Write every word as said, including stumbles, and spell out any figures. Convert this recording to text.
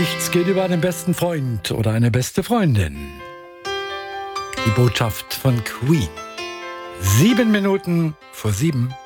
Nichts geht über einen besten Freund oder eine beste Freundin. Die Botschaft von Queen. Sieben Minuten vor sieben.